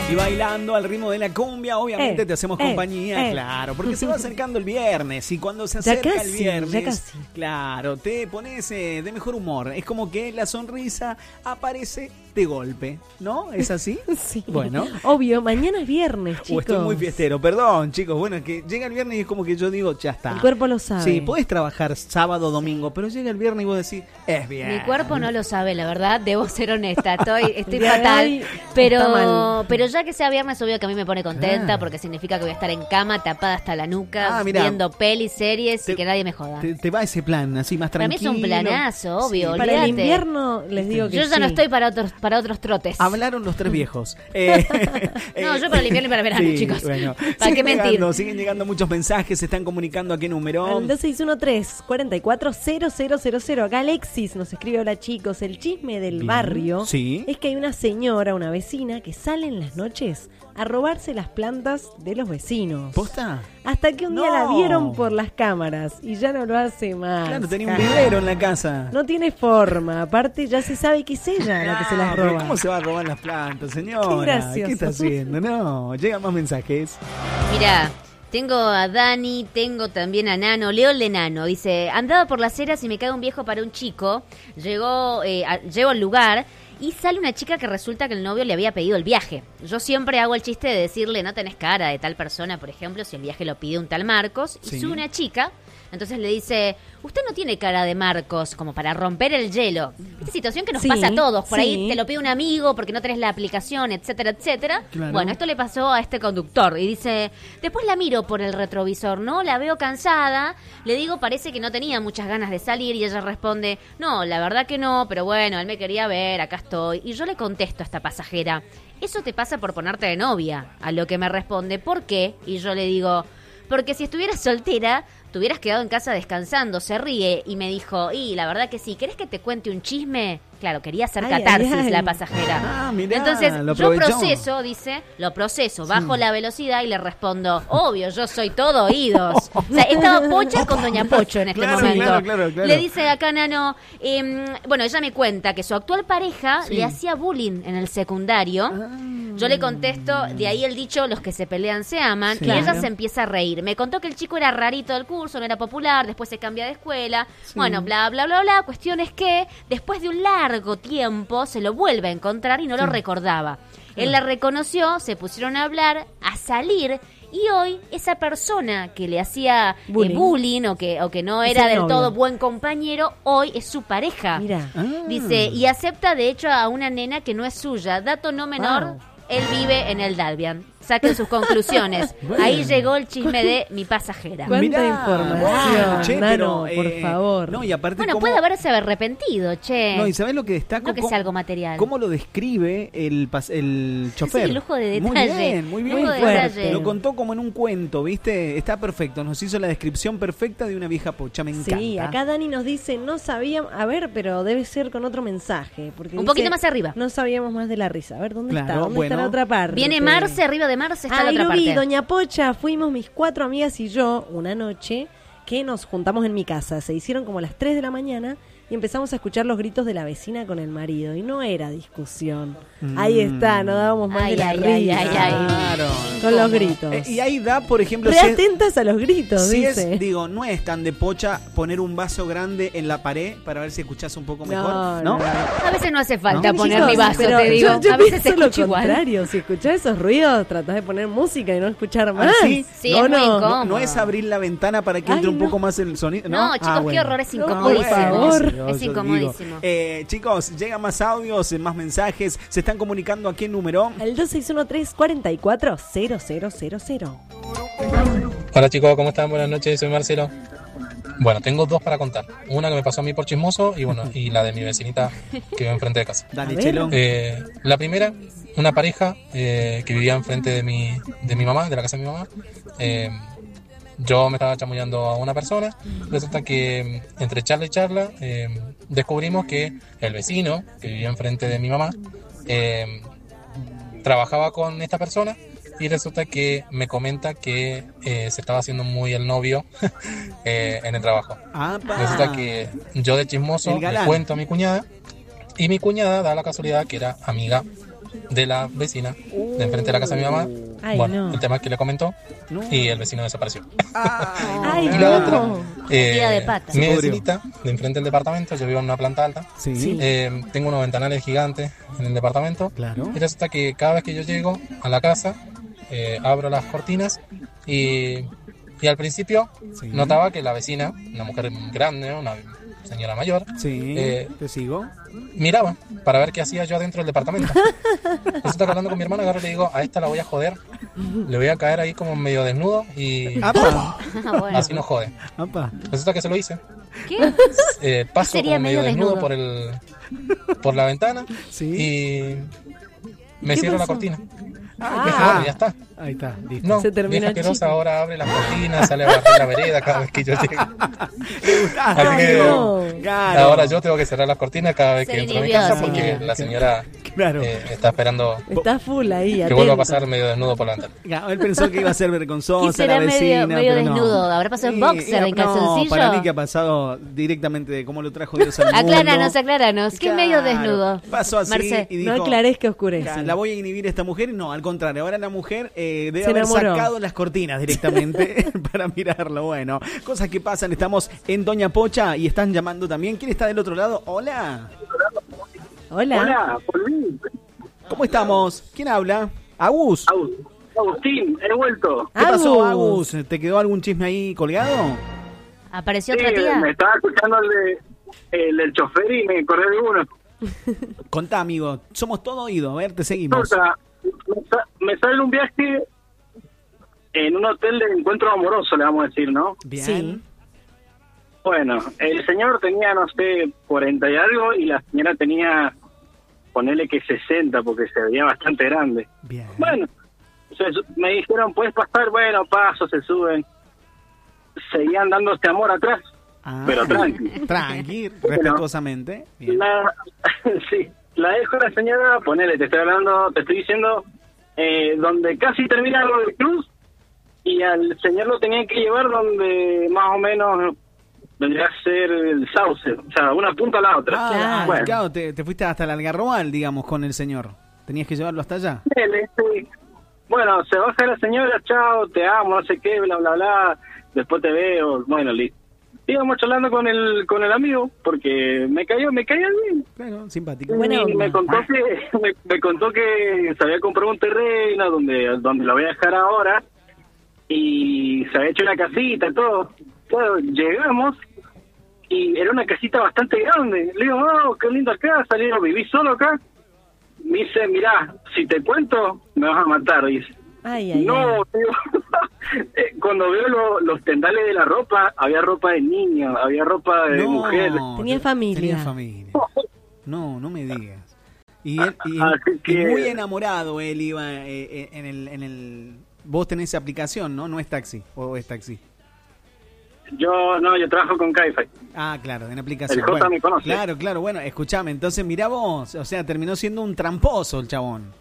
Y bailando al ritmo de la cumbia, obviamente te hacemos compañía, claro, porque se va acercando el viernes y cuando se acerca el viernes, claro, te pones de mejor humor. Es como que la sonrisa aparece de golpe, ¿no? ¿Es así? Sí. Bueno. Obvio, mañana es viernes, chicos. Estoy muy fiestero, perdón, chicos. Bueno, es que llega el viernes y es como que yo digo, ya está. El cuerpo lo sabe. Sí, podés trabajar sábado, domingo, pero llega el viernes y vos decís, es bien. Mi cuerpo no lo sabe, la verdad, debo ser honesta. Estoy fatal, pero ya que sea viernes, obvio que a mí me pone contenta porque significa que voy a estar en cama, tapada hasta la nuca, viendo pelis, series y que nadie me joda. Te va ese plan, así más tranquilo. Para mí es un planazo, obvio, sí, para el invierno les digo que yo ya no estoy para otros trotes. Hablaron los tres viejos. No, yo para el invierno y para el verano, chicos. Bueno. ¿Para qué mentir? Siguen llegando muchos mensajes, se están comunicando. ¿A qué número? Al 2613-440000. Acá Alexis nos escribe: hola chicos, el chisme del barrio es que hay una señora, una vecina, que sale en las noches a robarse las plantas de los vecinos. ¿Posta? Hasta que un día la vieron por las cámaras y ya no lo hace más. Claro, tenía un vivero en la casa. No tiene forma, aparte ya se sabe que es ella la que se las roba. ¿Cómo se va a robar las plantas, señora? Qué gracioso. ¿Qué está haciendo? No, llegan más mensajes. Mirá, tengo a Dani, tengo también a Nano, Leo el de Nano. Dice, andaba por las eras y me cae un viejo para un chico. Llego al lugar y sale una chica que resulta que el novio le había pedido el viaje. Yo siempre hago el chiste de decirle, no tenés cara de tal persona, por ejemplo, si el viaje lo pide un tal Marcos. Y sube una chica, entonces le dice, usted no tiene cara de Marcos, como para romper el hielo. Esta situación que nos pasa a todos. Por ahí te lo pide un amigo porque no tenés la aplicación, etcétera, etcétera. Claro. Bueno, esto le pasó a este conductor. Y dice, después la miro por el retrovisor, ¿no? La veo cansada. Le digo, parece que no tenía muchas ganas de salir. Y ella responde, no, la verdad que no, pero bueno, él me quería ver, acá estoy. Y yo le contesto a esta pasajera, eso te pasa por ponerte de novia. A lo que me responde, ¿por qué? Y yo le digo, porque si estuvieras soltera, te hubieras quedado en casa descansando. Se ríe y me dijo, y la verdad que sí, ¿querés que te cuente un chisme? Claro, quería hacer catarsis la pasajera. Mirá, entonces yo proceso, bajo la velocidad y le respondo, obvio, yo soy todo oídos. O sea, estaba Pocha con Doña Pocho en este momento. Claro. Le dice acá Nano, bueno, ella me cuenta que su actual pareja le hacía bullying en el secundario. Yo le contesto, de ahí el dicho, los que se pelean se aman, y ella se empieza a reír. Me contó que el chico era rarito del curso, no era popular, después se cambia de escuela, bueno, bla, bla, bla, bla. Cuestión es que después de un largo tiempo se lo vuelve a encontrar y no lo recordaba. Él la reconoció, se pusieron a hablar, a salir, y hoy esa persona que le hacía bullying o que no era del todo buen compañero, hoy es su pareja. Mira. Dice, y acepta de hecho a una nena que no es suya. Dato no menor, él vive en el Dalbian. Saquen sus conclusiones. Bueno. Ahí llegó el chisme de mi pasajera. ¿Cuánta información? Nano, por favor. No, y aparte, bueno, puede haberse arrepentido, che. No, y ¿sabés lo que destaca? No que sea algo material. ¿Cómo lo describe el chofer? Sí, lujo de detalle. Muy bien. Lujo de detalle. Lo contó como en un cuento, ¿viste? Está perfecto. Nos hizo la descripción perfecta de una vieja pocha. Me encanta. Sí, acá Dani nos dice, no sabíamos... A ver, pero debe ser con otro mensaje. Porque un poquito más arriba. No sabíamos más de la risa. A ver, ¿dónde está? ¿Dónde está la otra parte? Viene Marce, arriba de Marce está la otra parte. Doña Pocha, fuimos mis 4 amigas y yo una noche que nos juntamos en mi casa. Se hicieron como las 3 de la mañana y empezamos a escuchar los gritos de la vecina con el marido. Y no era discusión. Ahí está, no dábamos más de la risa. Claro. Con los gritos. Y ahí da, por ejemplo... atentas a los gritos, dice. No es tan de pocha poner un vaso grande en la pared para ver si escuchás un poco mejor, ¿no? A veces no hace falta poner mi vaso, te digo. Yo a veces se lo escucha contrario. igual. Si escuchás esos ruidos, tratás de poner música y no escuchar más. Sí, es muy incómodo. No es abrir la ventana para que entre un poco más el sonido, ¿no? No, chicos, qué horror, es incomodísimo. Es incomodísimo. Chicos, llegan más audios, más mensajes. Se están comunicando aquí en número. El 2613-440000. Hola chicos, ¿cómo están? Buenas noches, soy Marcelo. Bueno, tengo 2 para contar. Una que me pasó a mí por chismoso y la de mi vecinita que vive enfrente de casa. Dale, Chelo. La primera, una pareja que vivía enfrente de mi mamá, de la casa de mi mamá. Yo me estaba chamullando a una persona. Resulta que entre charla y charla descubrimos que el vecino que vivía enfrente de mi mamá trabajaba con esta persona. Y resulta que me comenta que se estaba haciendo muy el novio en el trabajo. Resulta que yo de chismoso le cuento a mi cuñada. Y mi cuñada da la casualidad que era amiga de la vecina de enfrente de la casa de mi mamá. El tema es que le comentó y el vecino desapareció. Y la otra, mi vecinita de enfrente del departamento, yo vivo en una planta alta, tengo unos ventanales gigantes en el departamento, y resulta que cada vez que yo llego a la casa, abro las cortinas y al principio notaba que la vecina, una mujer grande, una señora mayor, te sigo, miraba para ver qué hacía yo adentro del departamento. Resulta que hablando con mi hermana, agarro y le digo, a esta la voy a joder, le voy a caer ahí como medio desnudo y así no jode. Resulta que se lo hice. ¿Qué? Paso como medio desnudo por la ventana y me cierro la cortina. Ya está. Ahí está, listo. No, se terminó vieja asquerosa, ahora abre las cortinas, sale a barrer la vereda cada vez que yo llego. Así que ahora yo tengo que cerrar las cortinas cada vez que entro a mi casa porque la señora está esperando. Está full ahí, que vuelva a pasar medio desnudo por la ventana. Él pensó que iba a ser vergonzosa la vecina. Medio desnudo, habrá pasado en boxer, en calzoncillo. No, para mí que ha pasado directamente de cómo lo trajo Dios al mundo. Acláranos, ¿qué medio desnudo? Pasó así y dijo, no aclares que oscurece. La voy a inhibir a esta mujer. No, al contrario, ahora la mujer debe haber sacado las cortinas directamente para mirarlo. Bueno, cosas que pasan. Estamos en Doña Pocha y están llamando también. ¿Quién está del otro lado? Hola. Hola, por mí. ¿Cómo estamos? ¿Quién habla? Agus. Agustín, he vuelto. ¿Qué pasó, Agus? ¿Te quedó algún chisme ahí colgado? ¿Apareció otra tía? Me estaba escuchando el chofer y me acordé de uno. Contá, amigo. Somos todo oído. A ver, te seguimos. Me sale un viaje en un hotel de encuentro amoroso, le vamos a decir, ¿no? Bien. Sí. Bueno, el señor tenía, no sé, 40 y algo, y la señora tenía, ponele que 60, porque se veía bastante grande. Bien. Bueno, me dijeron, ¿puedes pasar? Bueno, paso, se suben. Seguían dándose amor atrás, pero tranqui, respetuosamente. Bien. La dejo a la señora, ponele, te estoy diciendo, donde casi termina lo de cruz, y al señor lo tenía que llevar donde más o menos vendría a ser el sauce, o sea, una punta a la otra. Claro, te fuiste hasta el Algarrobal, digamos, con el señor. ¿Tenías que llevarlo hasta allá? Sí. Bueno, se baja la señora, chao, te amo, no sé qué, bla, bla, bla, después te veo, bueno, listo. Íbamos charlando con el amigo, porque me caía bien. Claro, simpático. Y me contó que se había comprado un terreno donde lo voy a dejar ahora, y se había hecho una casita y todo. Claro, llegamos, y era una casita bastante grande. Le digo, oh, qué lindo acá, salieron, viví solo acá. Me dice, mirá, si te cuento, me vas a matar, dice. No, digo, cuando veo los tendales de la ropa, había ropa de niño, había ropa de mujer. Tenía familia. No me digas. Y muy enamorado él iba en el... Vos tenés aplicación, ¿no? No es taxi, o es taxi. Yo trabajo con Cabify. Claro, en aplicación. El J me conoce. Claro, bueno, escuchame, entonces mirá vos, o sea, terminó siendo un tramposo el chabón.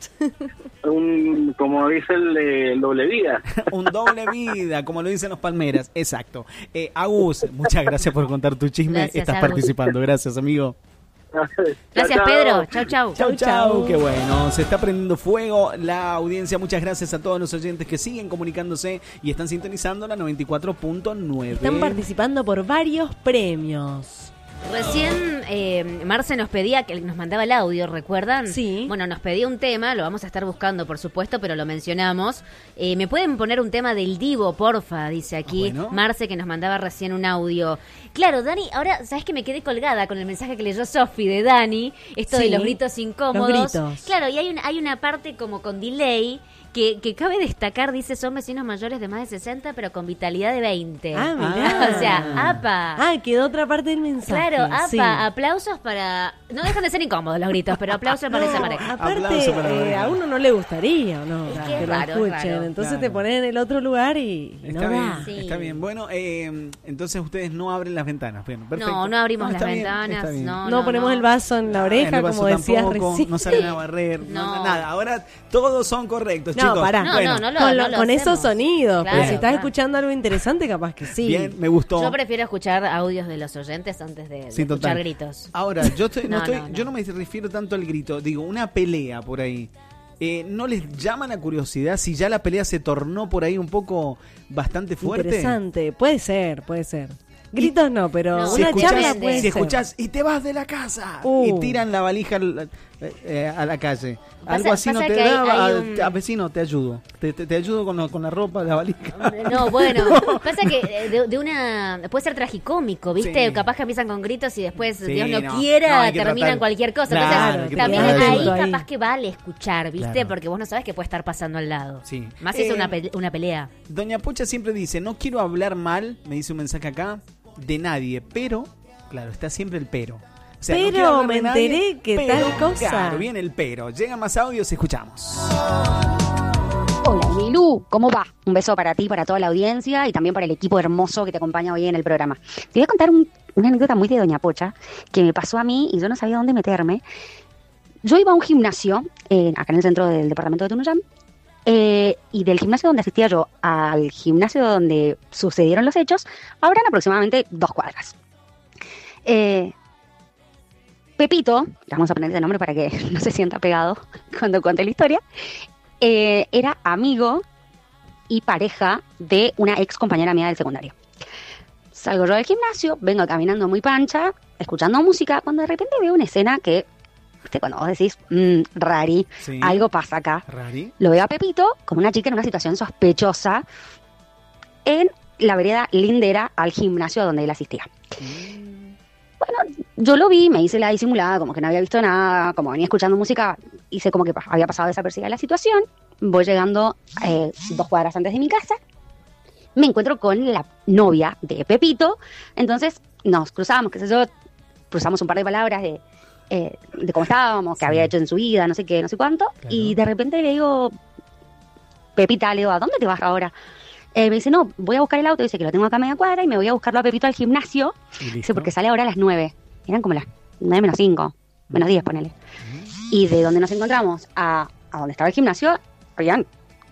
Como dice el doble vida. Un doble vida, como lo dicen los Palmeras, exacto. Agus, muchas gracias por contar tu chisme. Gracias, estás Agus. participando, gracias, amigo. Gracias, Pedro. Chau. Qué bueno, se está prendiendo fuego la audiencia. Muchas gracias a todos los oyentes que siguen comunicándose y están sintonizando la 94.9. Están participando por varios premios. Recién Marce nos pedía, que nos mandaba el audio, ¿recuerdan? Sí. Bueno, nos pedía un tema, lo vamos a estar buscando, por supuesto, pero lo mencionamos. ¿Me pueden poner un tema del Divo, porfa? Dice aquí Marce, que nos mandaba recién un audio. Claro, Dani, ahora, ¿sabes que me quedé colgada con el mensaje que leyó Sofi de Dani? Esto de los gritos incómodos. Los gritos. Claro, y hay una parte como con delay que cabe destacar, dice, son vecinos mayores de más de 60, pero con vitalidad de 20. Mirá. O sea, apa. Quedó otra parte del mensaje. Claro, apa, aplausos para... No dejan de ser incómodos los gritos, pero aplausos para esa pareja. Aparte, a uno no le gustaría, ¿no? Es que que es lo raro, escuchen. Entonces te ponen en el otro lugar y no da. Sí. Está bien. Bueno, entonces ustedes no abren las ventanas. Bien, perfecto. No abrimos las bien, ventanas. No ponemos el vaso en la oreja, como decías recién. No salen a barrer, nada. Ahora todos son correctos, chicos. Pará. Con esos sonidos. Claro, pero si estás escuchando algo interesante, capaz que sí. Bien, me gustó. Yo prefiero escuchar audios de los oyentes antes de de Sí, escuchar total. gritos. Ahora, yo no me refiero tanto al grito, digo, una pelea por ahí. ¿No les llama la curiosidad si ya la pelea se tornó por ahí un poco bastante fuerte? Interesante, puede ser. Gritos no, pero No, una charla depende. puede Si ser. escuchás y te vas de la casa y tiran la valija a la calle. Algo así no pasa te que da, hay un- a vecino te ayudo. Te ayudo con la ropa, la valija. No, bueno, pasa que de una puede ser tragicómico, ¿viste? Sí. Capaz que empiezan con gritos y después, Sí, Dios no, no. quiera, No, hay que terminan tratar. cualquier cosa. Claro, hay Entonces, que también tratar de ahí todo. capaz que vale escuchar, ¿viste? Claro. Porque vos no sabés qué puede estar pasando al lado. Sí. Más si es una pelea. Doña Pocha siempre dice, no quiero hablar mal, me dice un mensaje acá, de nadie, pero, claro, está siempre el pero. O sea, Pero quiero hablar me de nadie, enteré que pero, tal cosa. Claro, viene el pero. Llegan más audios, escuchamos. Hola, Milu, ¿cómo va? Un beso para ti, para toda la audiencia y también para el equipo hermoso que te acompaña hoy en el programa. Te voy a contar una anécdota muy de Doña Pocha que me pasó a mí y yo no sabía dónde meterme. Yo iba a un gimnasio, acá en el centro del departamento de Tunuyán, y del gimnasio donde asistía yo al gimnasio donde sucedieron los hechos, habrán aproximadamente 2 cuadras. Pepito, le vamos a poner ese nombre para que no se sienta pegado cuando cuente la historia, era amigo y pareja de una ex compañera mía del secundario. Salgo yo del gimnasio, vengo caminando muy pancha, escuchando música, cuando de repente veo una escena que, ¿viste? Cuando vos decís, rari, Sí. algo pasa acá. Rari. Lo veo a Pepito con una chica en una situación sospechosa en la vereda lindera al gimnasio donde él asistía. Bueno, yo lo vi, me hice la disimulada, como que no había visto nada, como venía escuchando música, hice como que había pasado desapercibida la situación. Voy llegando 2 cuadras antes de mi casa, me encuentro con la novia de Pepito, entonces nos cruzamos, qué sé yo, cruzamos un par de palabras de cómo estábamos, qué había hecho en su vida, no sé qué, no sé cuánto, Claro. y de repente le digo, Pepita, le digo, ¿a dónde te vas ahora? Me dice, no, voy a buscar el auto, dice que lo tengo acá a media cuadra y me voy a buscarlo a Pepito al gimnasio. Y Dice, listo. porque sale ahora a las 9. Eran como las 9 menos 5, menos 10, ponele. Y de donde nos encontramos a donde estaba el gimnasio, habían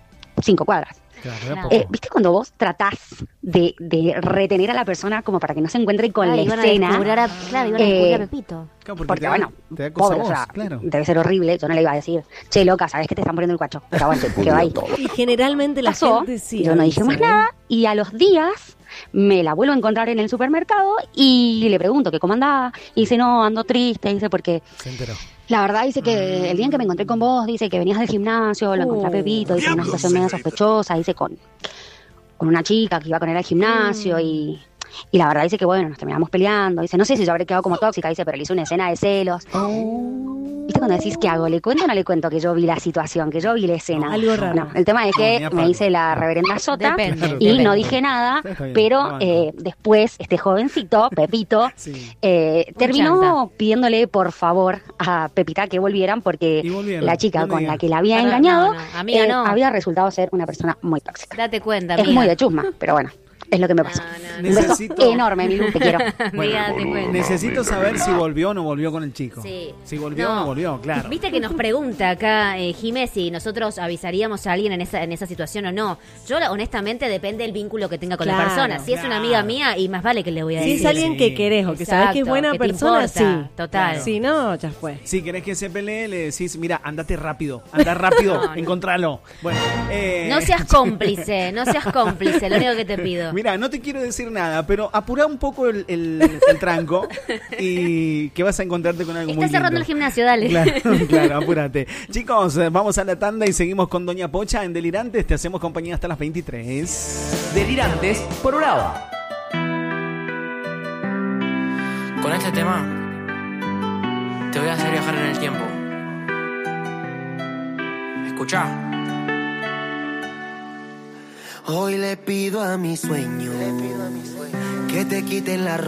5 cuadras. Claro, era Claro. poco. ¿Viste cuando vos tratás de retener a la persona como para que no se encuentre con la iban escena? iban a descubrir a Pepito. Claro, Porque te da- bueno, te da cosa pobre, a o vos, sea, claro. debe ser horrible. Yo no le iba a decir, che, loca, sabes que te están poniendo el cacho. Pero bueno, que va ahí. Y generalmente la Pasó, gente sí. yo no dije más avisa, ¿eh? nada y a los días me la vuelvo a encontrar en el supermercado y le pregunto que cómo andaba y dice, no, ando triste, dice, porque Se enteró. la verdad dice que el día en que me encontré con vos, dice que venías del gimnasio, lo encontré a Pepito, dice, en una situación medio sospechosa, dice, con una chica que iba con él al gimnasio y la verdad dice que bueno, nos terminamos peleando, dice, no sé si yo habré quedado como tóxica, dice, pero le hice una escena de celos. ¿Viste cuando decís qué hago? ¿Le cuento o no le cuento que yo vi la situación, que yo vi la escena? Algo raro. No, el tema es No, ni que a me palo. hice la reverenda sota Depende, Claro, y depende. no dije nada, Está bien, pero está bien. después este jovencito, Pepito, Sí. terminó chanta. pidiéndole por favor a Pepita que volvieran porque Y volvieron. la chica No me con digas. la que la había Perdón, engañado no, no. Amiga, no. había resultado ser una persona muy tóxica. Date cuenta, Es amiga. muy de chusma, pero bueno, es lo que me pasó. No, Un beso Necesito- enorme, Milu, te quiero. Amiga, date cuenta. Necesito saber si volvió o no volvió con el chico. Sí. Si volvió o no volvió, claro. Viste que nos pregunta acá Jimé si nosotros avisaríamos a alguien en esa situación o no. Yo honestamente depende del vínculo que tenga con la Claro, persona. Si es una amiga mía y más vale que le voy a Si decir. es alguien que querés o que sabes que es Exacto, buena que te persona, importa, sí. total. Si no, ya fue. Si querés que se pelee, le decís, mira, andate rápido, anda rápido, No, no. encontralo. Bueno, No seas cómplice, no seas cómplice, lo único que te pido. Mira, no te quiero decir nada, pero apurá un poco el tranco y que vas a encontrarte con algo muy Está cerrando lindo. el gimnasio, dale. Claro, claro, apúrate. Chicos, vamos a la tanda y seguimos con Doña Pocha en Delirantes. Te hacemos compañía hasta las 23. Delirantes por Brava. Con este tema te voy a hacer viajar en el tiempo. Escuchá. Hoy le pido a mi sueño que te quiten la